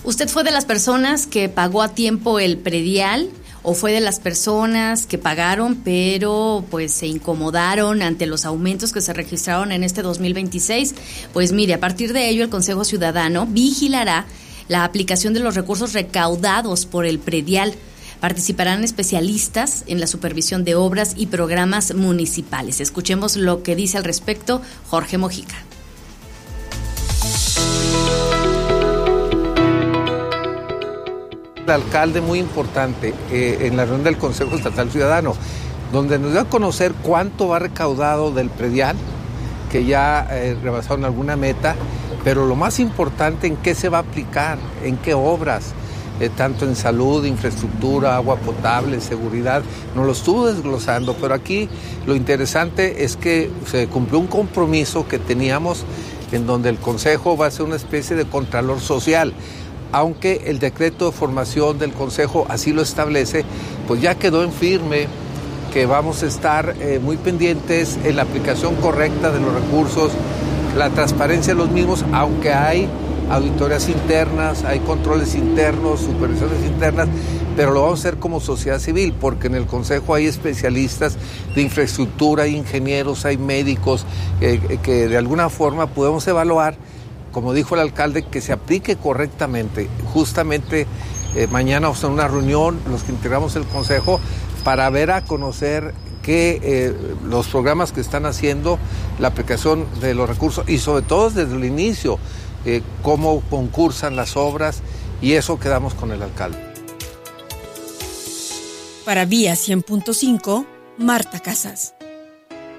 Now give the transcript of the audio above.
¿Usted fue de las personas que pagó a tiempo el predial o fue de las personas que pagaron pero pues se incomodaron ante los aumentos que se registraron en este 2026? Pues mire, a partir de ello el Consejo Ciudadano vigilará la aplicación de los recursos recaudados por el predial. Participarán especialistas en la supervisión de obras y programas municipales. Escuchemos lo que dice al respecto Jorge Mojica. El alcalde, muy importante, en la reunión del Consejo Estatal Ciudadano, donde nos dio a conocer cuánto va recaudado del predial, que ya rebasaron alguna meta, pero lo más importante, en qué se va a aplicar, en qué obras, tanto en salud, infraestructura, agua potable, seguridad, nos lo estuvo desglosando, pero aquí lo interesante es que se cumplió un compromiso que teníamos en donde el Consejo va a ser una especie de contralor social. Aunque el decreto de formación del Consejo así lo establece, pues ya quedó en firme que vamos a estar muy pendientes en la aplicación correcta de los recursos, la transparencia de los mismos, aunque hay auditorías internas, hay controles internos, supervisiones internas, pero lo vamos a hacer como sociedad civil, porque en el Consejo hay especialistas de infraestructura, hay ingenieros, hay médicos, que de alguna forma podemos evaluar, como dijo el alcalde, que se aplique correctamente. Justamente mañana vamos a tener una reunión, los que integramos el Consejo, para ver a conocer que los programas que están haciendo, la aplicación de los recursos y sobre todo desde el inicio, cómo concursan las obras, y eso quedamos con el alcalde. Para Vía 100.5, Marta Casas.